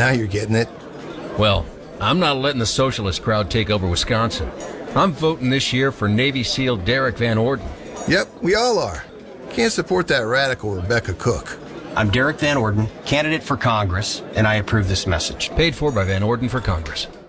Now you're getting it. Well, I'm not letting the socialist crowd take over Wisconsin. I'm voting this year for Navy SEAL Derek Van Orden. Yep, we all are. Can't support that radical Rebecca Cook. I'm Derek Van Orden, candidate for Congress, and I approve this message. Paid for by Van Orden for Congress.